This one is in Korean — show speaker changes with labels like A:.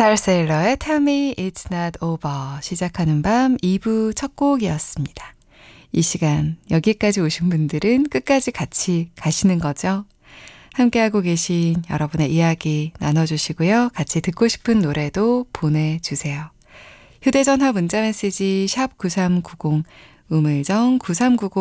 A: 스타일세일러의 Tell Me It's Not Over 시작하는 밤 2부 첫 곡이었습니다. 이 시간 여기까지 오신 분들은 끝까지 같이 가시는 거죠? 함께하고 계신 여러분의 이야기 나눠주시고요. 같이 듣고 싶은 노래도 보내주세요. 휴대전화 문자메시지 샵 9390 우물정 9390